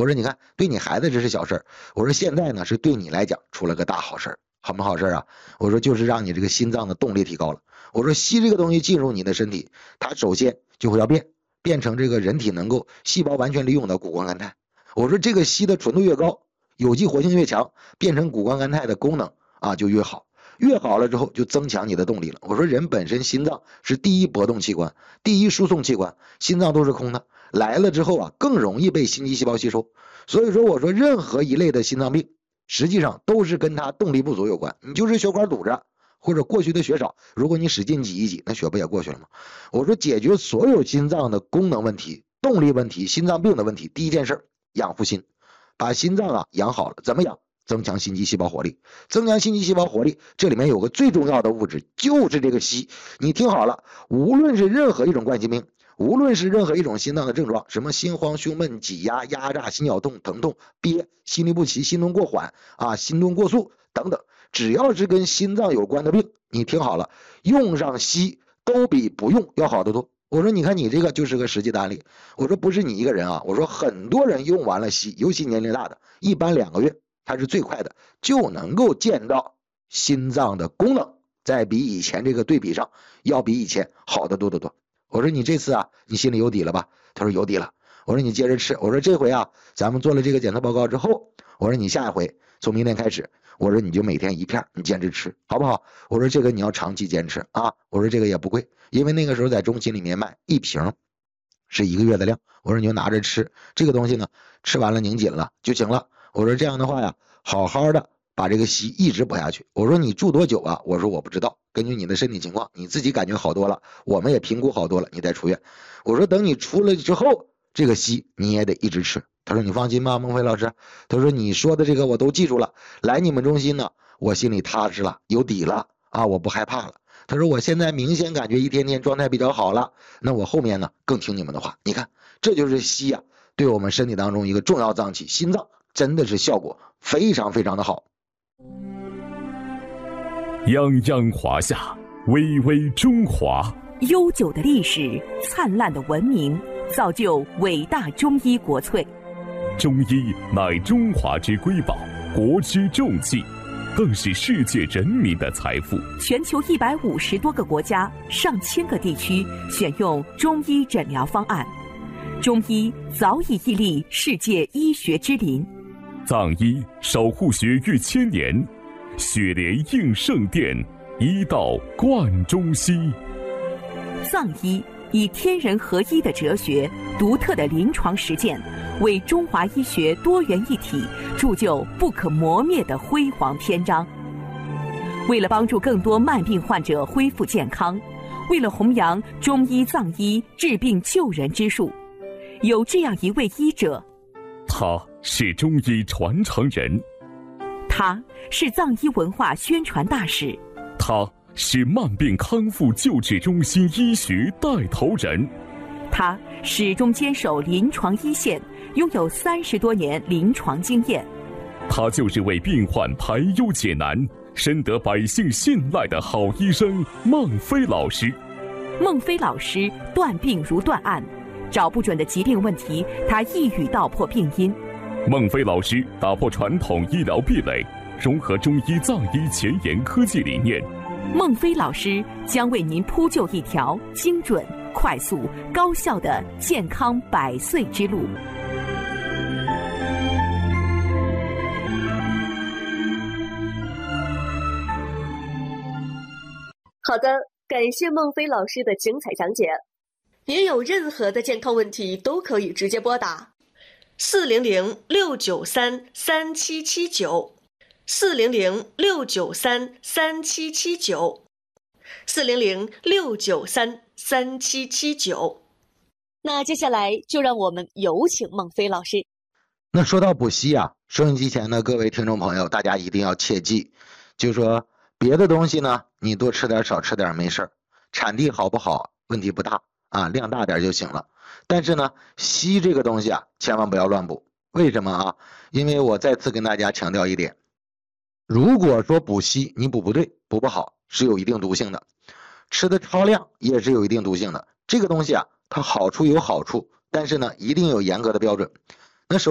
我说你看，对你孩子这是小事儿，我说现在呢是对你来讲出了个大好事儿，好不好事儿啊？我说就是让你这个心脏的动力提高了。我说硒这个东西进入你的身体，它首先就会要变成这个人体能够细胞完全利用的谷胱甘肽。我说这个硒的纯度越高，有机活性越强，变成谷胱甘肽的功能啊就越好。越好了之后就增强你的动力了。我说人本身心脏是第一搏动器官，第一输送器官，心脏都是空的，来了之后啊更容易被心肌细胞吸收。所以说我说任何一类的心脏病实际上都是跟它动力不足有关，你就是血管堵着或者过去的血少，如果你使劲挤一挤，那血不也过去了吗？我说解决所有心脏的功能问题、动力问题、心脏病的问题，第一件事养护心，把心脏啊养好了。怎么养？增强心肌细胞活力。增强心肌细胞活力，这里面有个最重要的物质，就是这个硒。你听好了，无论是任何一种冠心病，无论是任何一种心脏的症状，什么心慌、胸闷、挤压、压榨、心绞痛、疼痛、憋、心律不齐、心动过缓啊、心动过速等等，只要是跟心脏有关的病，你听好了，用上硒都比不用要好得多。我说你看你这个就是个实际的案例。我说不是你一个人啊，我说很多人用完了硒，尤其年龄大的，一般2个月它是最快的，就能够见到心脏的功能在比以前这个对比上要比以前好得多得多。我说你这次啊你心里有底了吧？他说有底了。我说你接着吃。我说这回啊咱们做了这个检测报告之后，我说你下一回从明天开始，我说你就每天1片，你坚持吃好不好？我说这个你要长期坚持啊。我说这个也不贵，因为那个时候在中心里面卖1瓶是1个月的量。我说你就拿着吃，这个东西呢吃完了拧紧了就行了。我说这样的话呀，好好的把这个硒一直补下去。我说你住多久啊？我说我不知道，根据你的身体情况，你自己感觉好多了，我们也评估好多了，你再出院。我说等你出了之后，这个硒你也得一直吃。他说你放心吧，孟非老师。他说你说的这个我都记住了，来你们中心呢，我心里踏实了，有底了啊，我不害怕了。他说我现在明显感觉一天天状态比较好了，那我后面呢更听你们的话。你看，这就是硒啊，对我们身体当中一个重要脏器，心脏真的是效果非常非常的好。 泱泱华夏，巍巍中华。 悠久的历史，灿烂的文明，造就伟大中医国粹。 中医乃中华之瑰宝，国之重器，更是世界人民的财富。 全球150多个国家、上千个地区选用中医诊疗方案，中医早已屹立世界医学之林。 藏医守护血域1000年，血莲应圣殿，医道贯中西。 藏医以天人合一的哲学、独特的临床实践，为中华医学多元一体铸就不可磨灭的辉煌篇章。为了帮助更多慢病患者恢复健康，为了弘扬中医藏医治病救人之术，有这样一位医者， 他是中医传承人， 他是藏医文化宣传大使， 他是慢病康复救治中心医学带头人， 他始终坚守临床一线，拥有30多年临床经验。 他就是为病患排忧解难，深得百姓信赖的好医生孟非老师。 孟非老师断病如断案，找不准的疾病问题，他一语道破病因。 孟非老师打破传统医疗壁垒，融合中医藏医前沿科技理念。 孟非老师将为您铺就一条精准、快速、高效的健康100岁之路。 好的，感谢孟非老师的精彩讲解。您有任何的健康问题都可以直接拨打400-693-3779。400-693-3779，400-693-3779。那接下来就让我们有请孟非老师。 那说到补硒啊，收音机前的各位听众朋友，大家一定要切记，就说别的东西呢，你多吃点少吃点没事儿，产地好不好问题不大啊，量大点就行了。但是呢，硒这个东西啊，千万不要乱补。为什么啊？因为我再次跟大家强调一点，如果说补硒你补不对，补不好是有一定毒性的，吃的超量也是有一定毒性的。这个东西啊，它好处有好处，但是呢，一定有严格的标准。